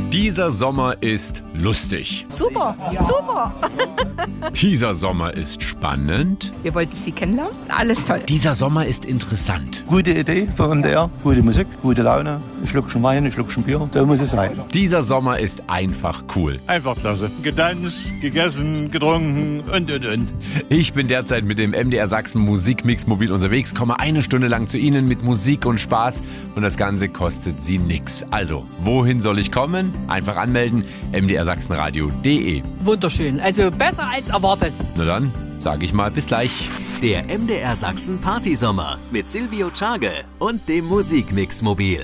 Dieser Sommer ist lustig. Super, super. Dieser Sommer ist spannend. Wir wollten Sie kennenlernen. Alles toll. Dieser Sommer ist interessant. Gute Idee für MDR, gute Musik, gute Laune, ein Schluckchen Wein, ein Schluckchen Bier, so muss es sein. Dieser Sommer ist einfach cool. Einfach klasse. Getanzt, gegessen, getrunken und. Ich bin derzeit mit dem MDR Sachsen Musikmix mobil unterwegs, komme eine Stunde lang zu Ihnen mit Musik und Spaß und das Ganze kostet Sie nix. Also, wohin soll ich kommen? Einfach anmelden, mdrsachsenradio.de. Wunderschön. Also besser als erwartet. Na dann, sage ich mal, bis gleich. Der MDR Sachsen Partysommer mit Silvio Tschage und dem Musikmix Mobil.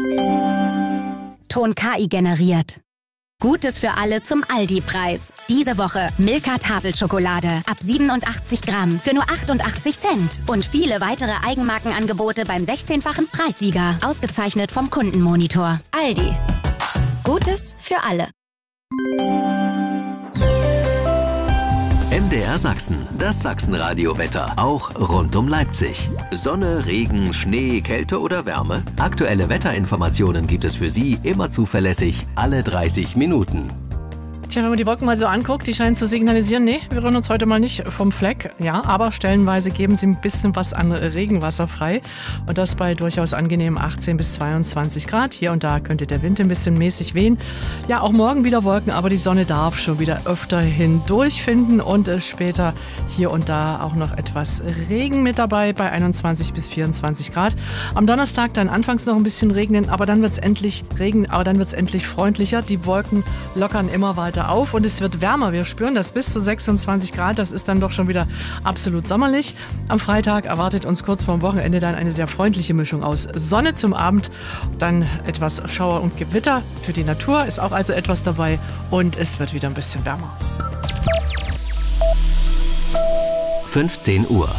Ton KI generiert. Gutes für alle zum Aldi-Preis. Diese Woche Milka Tafelschokolade ab 87 Gramm für nur 88 Cent. Und viele weitere Eigenmarkenangebote beim 16-fachen Preissieger. Ausgezeichnet vom Kundenmonitor. Aldi. Gutes für alle. MDR Sachsen, das Sachsenradio-Wetter, auch rund um Leipzig. Sonne, Regen, Schnee, Kälte oder Wärme? Aktuelle Wetterinformationen gibt es für Sie immer zuverlässig, alle 30 Minuten. Tja, wenn man die Wolken mal so anguckt, die scheinen zu signalisieren, nee, wir rühren uns heute mal nicht vom Fleck. Ja, aber stellenweise geben sie ein bisschen was an Regenwasser frei. Und das bei durchaus angenehmen 18 bis 22 Grad. Hier und da könnte der Wind ein bisschen mäßig wehen. Ja, auch morgen wieder Wolken, aber die Sonne darf schon wieder öfter hindurchfinden. Und später hier und da auch noch etwas Regen mit dabei bei 21 bis 24 Grad. Am Donnerstag dann anfangs noch ein bisschen regnen, aber dann wird es endlich freundlicher. Die Wolken lockern immer weiter auf und es wird wärmer. Wir spüren das bis zu 26 Grad. Das ist dann doch schon wieder absolut sommerlich. Am Freitag erwartet uns kurz vorm Wochenende dann eine sehr freundliche Mischung aus Sonne zum Abend, dann etwas Schauer und Gewitter. Für die Natur ist auch also etwas dabei und es wird wieder ein bisschen wärmer. 15 Uhr.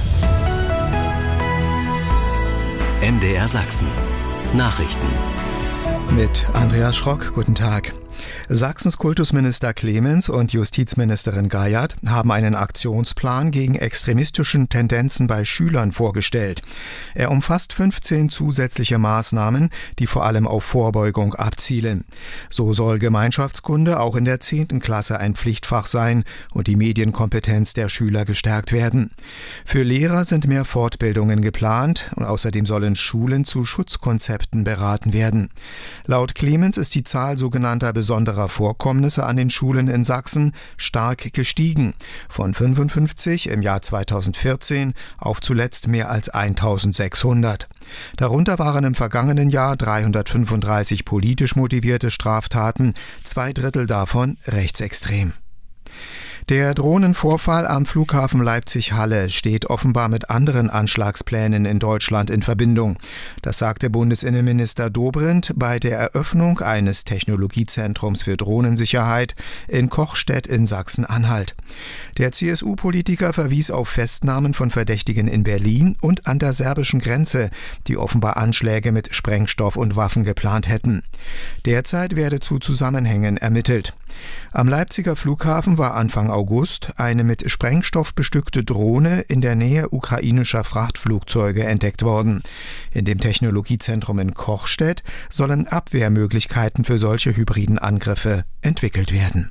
MDR Sachsen. Nachrichten. Mit Andreas Schrock, guten Tag. Sachsens Kultusminister Clemens und Justizministerin Geiert haben einen Aktionsplan gegen extremistischen Tendenzen bei Schülern vorgestellt. Er umfasst 15 zusätzliche Maßnahmen, die vor allem auf Vorbeugung abzielen. So soll Gemeinschaftskunde auch in der 10. Klasse ein Pflichtfach sein und die Medienkompetenz der Schüler gestärkt werden. Für Lehrer sind mehr Fortbildungen geplant und außerdem sollen Schulen zu Schutzkonzepten beraten werden. Laut Clemens ist die Zahl sogenannter besonderer Vorkommnisse an den Schulen in Sachsen stark gestiegen. Von 55 im Jahr 2014 auf zuletzt mehr als 1600. Darunter waren im vergangenen Jahr 335 politisch motivierte Straftaten, 2/3 davon rechtsextrem. Der Drohnenvorfall am Flughafen Leipzig-Halle steht offenbar mit anderen Anschlagsplänen in Deutschland in Verbindung. Das sagte Bundesinnenminister Dobrindt bei der Eröffnung eines Technologiezentrums für Drohnensicherheit in Kochstedt in Sachsen-Anhalt. Der CSU-Politiker verwies auf Festnahmen von Verdächtigen in Berlin und an der serbischen Grenze, die offenbar Anschläge mit Sprengstoff und Waffen geplant hätten. Derzeit werde zu Zusammenhängen ermittelt. Am Leipziger Flughafen war Anfang August eine mit Sprengstoff bestückte Drohne in der Nähe ukrainischer Frachtflugzeuge entdeckt worden. In dem Technologiezentrum in Kochstedt sollen Abwehrmöglichkeiten für solche hybriden Angriffe entwickelt werden.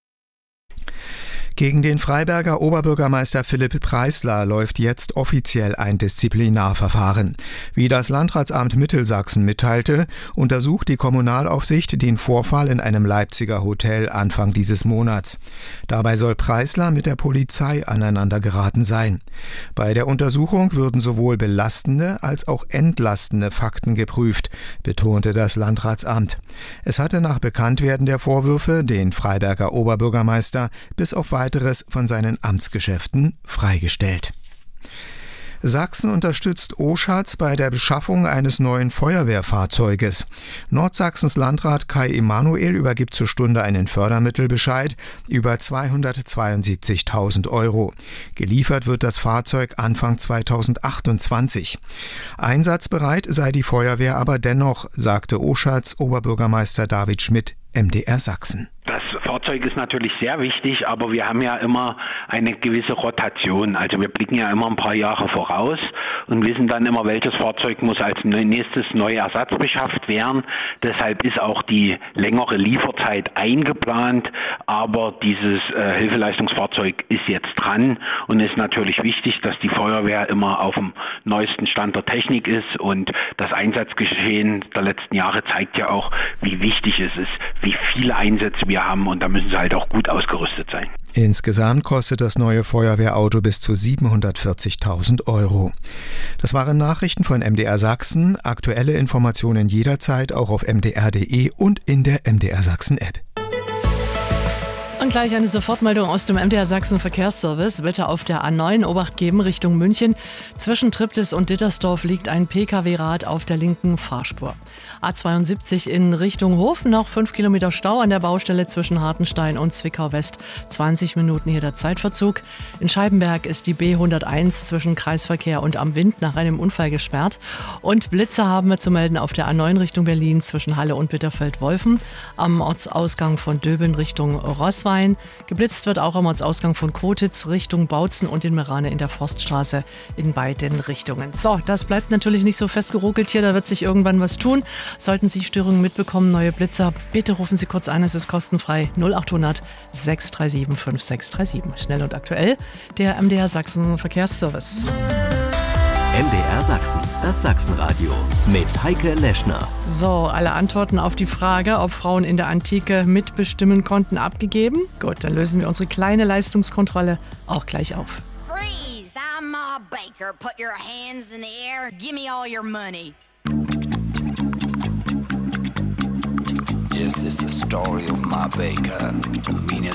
Gegen den Freiberger Oberbürgermeister Philipp Preisler läuft jetzt offiziell ein Disziplinarverfahren. Wie das Landratsamt Mittelsachsen mitteilte, untersucht die Kommunalaufsicht den Vorfall in einem Leipziger Hotel Anfang dieses Monats. Dabei soll Preisler mit der Polizei aneinander geraten sein. Bei der Untersuchung würden sowohl belastende als auch entlastende Fakten geprüft, betonte das Landratsamt. Es hatte nach Bekanntwerden der Vorwürfe den Freiberger Oberbürgermeister bis auf weiteres von seinen Amtsgeschäften freigestellt. Sachsen unterstützt Oschatz bei der Beschaffung eines neuen Feuerwehrfahrzeuges. Nordsachsens Landrat Kai Emanuel übergibt zur Stunde einen Fördermittelbescheid über 272.000 €. Geliefert wird das Fahrzeug Anfang 2028. Einsatzbereit sei die Feuerwehr aber dennoch, sagte Oschatz Oberbürgermeister David Schmidt, MDR Sachsen. Das Fahrzeug ist natürlich sehr wichtig, aber wir haben ja immer eine gewisse Rotation. Also wir blicken ja immer ein paar Jahre voraus und wissen dann immer, welches Fahrzeug muss als nächstes neu Ersatz beschafft werden. Deshalb ist auch die längere Lieferzeit eingeplant, aber dieses Hilfeleistungsfahrzeug ist jetzt dran und ist natürlich wichtig, dass die Feuerwehr immer auf dem neuesten Stand der Technik ist, und das Einsatzgeschehen der letzten Jahre zeigt ja auch, wie wichtig es ist, wie viele Einsätze wir haben, und da müssen sie halt auch gut ausgerüstet sein. Insgesamt kostet das neue Feuerwehrauto bis zu 740.000 €. Das waren Nachrichten von MDR Sachsen. Aktuelle Informationen jederzeit auch auf mdr.de und in der MDR Sachsen App. Und gleich eine Sofortmeldung aus dem MDR Sachsen Verkehrsservice. Bitte auf der A9 Obacht geben Richtung München. Zwischen Triptis und Dittersdorf liegt ein Pkw-Rad auf der linken Fahrspur. A72 in Richtung Hof, noch 5 Kilometer Stau an der Baustelle zwischen Hartenstein und Zwickau West. 20 Minuten hier der Zeitverzug. In Scheibenberg ist die B101 zwischen Kreisverkehr und Am Wind nach einem Unfall gesperrt. Und Blitze haben wir zu melden auf der A9 Richtung Berlin zwischen Halle und Bitterfeld-Wolfen. Am Ortsausgang von Döbeln Richtung Roßwein. Geblitzt wird auch am Ortsausgang von Kotitz Richtung Bautzen und in Merane in der Forststraße in beiden Richtungen. So, das bleibt natürlich nicht so festgeruckelt hier, da wird sich irgendwann was tun. Sollten Sie Störungen mitbekommen, neue Blitzer, bitte rufen Sie kurz an, es ist kostenfrei. 0800 637 5637. Schnell und aktuell, der MDR Sachsen Verkehrsservice. MDR Sachsen, das Sachsenradio mit Heike Leschner. So, alle Antworten auf die Frage, ob Frauen in der Antike mitbestimmen konnten, abgegeben? Gut, dann lösen wir unsere kleine Leistungskontrolle auch gleich auf. Freeze! I'm Ma Baker. Put your hands in the air. Give me all your money. This is the story of Ma Baker, the meanest